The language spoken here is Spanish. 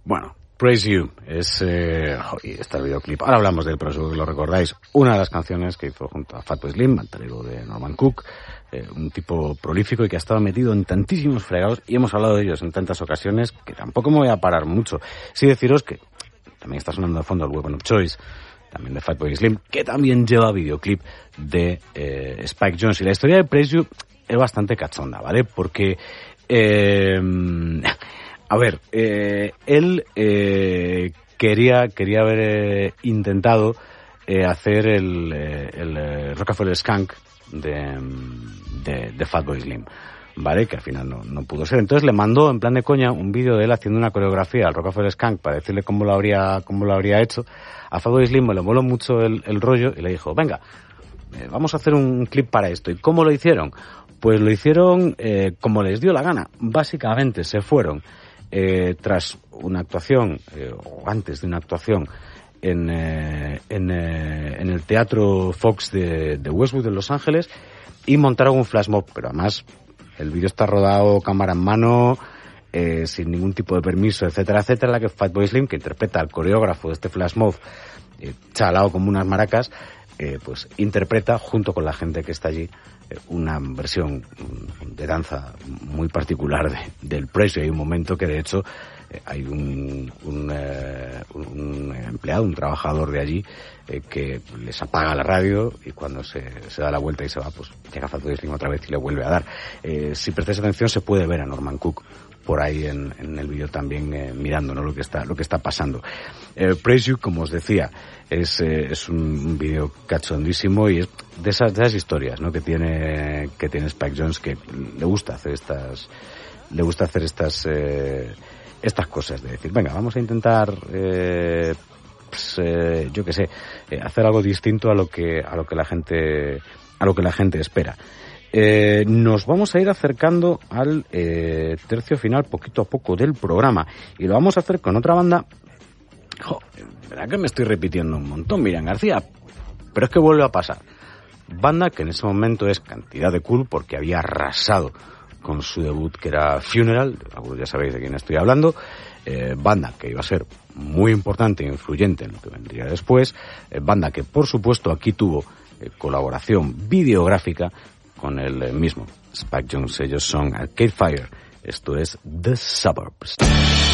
Bueno, Praise You es este videoclip. Ahora hablamos del pero seguro que lo recordáis. Una de las canciones que hizo junto a Fatboy Slim, alter ego de Norman Cook, un tipo prolífico y que ha estado metido en tantísimos fregados, y hemos hablado de ellos en tantas ocasiones que tampoco me voy a parar mucho. Sí deciros que también está sonando de fondo el Weapon of Choice, también de Fatboy Slim, que también lleva videoclip de Spike Jonze. Y la historia de Praise You es bastante cachonda, ¿vale? Porque a ver, él quería haber intentado hacer el Rockefeller Skunk de Fatboy Slim, ¿vale? Que al final no pudo ser. Entonces le mandó, en plan de coña, un vídeo de él haciendo una coreografía al Rockefeller Skunk para decirle cómo lo habría hecho. A Fatboy Slim le moló mucho el rollo y le dijo, venga, vamos a hacer un clip para esto. ¿Y cómo lo hicieron? Pues lo hicieron como les dio la gana. Básicamente se fueron tras una actuación, o antes de una actuación, en el Teatro Fox de Westwood, en Los Ángeles, y montaron un flash mob. Pero además el vídeo está rodado cámara en mano, sin ningún tipo de permiso, etcétera, etcétera, en la que Fatboy Slim, que interpreta al coreógrafo de este flash mob, chalao como unas maracas, pues interpreta junto con la gente que está allí una versión de danza muy particular del Praise You. Hay un momento que de hecho hay un empleado, un trabajador de allí que les apaga la radio, y cuando se da la vuelta y se va, pues llega Fatboy Slim otra vez y le vuelve a dar. Si prestáis atención se puede ver a Norman Cook por ahí en el vídeo también mirando, ¿no?, lo que está pasando. Praise You, como os decía, es un vídeo cachondísimo y es de esas historias, ¿no?, que tiene Spike Jonze, que le gusta hacer estas cosas, de decir, venga, vamos a intentar yo qué sé, hacer algo distinto a lo que la gente espera. Nos vamos a ir acercando al tercio final poquito a poco del programa, y lo vamos a hacer con otra banda. ¿Verdad que me estoy repitiendo un montón, Miriam García? Pero es que vuelve a pasar. Banda que en ese momento es cantidad de cool porque había arrasado con su debut, que era Funeral, algunos ya sabéis de quién estoy hablando. Banda que iba a ser muy importante e influyente en lo que vendría después. Banda que por supuesto aquí tuvo colaboración videográfica con el mismo Spike Jonze. Ellos son Arcade Fire. Esto es The Suburbs.